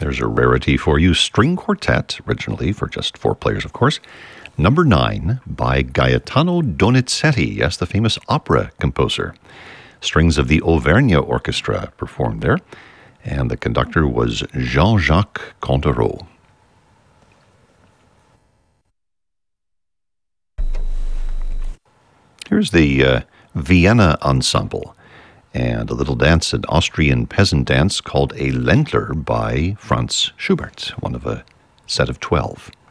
There's a rarity for you. String Quartet, originally for just 4 players, of course. Number 9 by Gaetano Donizetti, yes, the famous opera composer. Strings of the Auvergne Orchestra performed there, and the conductor was Jean-Jacques Cantereau. Here's the Vienna Ensemble, and a little dance, an Austrian peasant dance called a Ländler by Franz Schubert, one of a set of 12.